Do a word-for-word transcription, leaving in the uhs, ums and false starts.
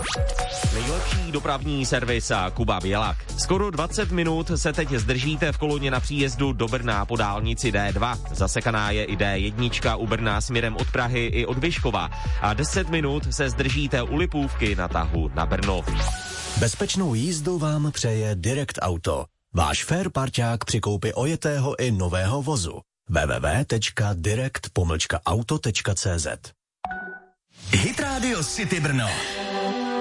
Nejlepší dopravní servis a Kuba Bělak. Skoro dvacet minut se teď zdržíte v koloně na příjezdu do Brna po dálnici D dva. Zasekaná je i D jedna u Brna směrem od Prahy i od Vyškova. A deset minut se zdržíte u Lipůvky na tahu na Brno. Bezpečnou jízdu vám přeje Direct Auto. Váš fair parťák při koupi ojetého i nového vozu. w w w tečka direct pomlčka auto tečka cé zet. Hit Radio City Brno.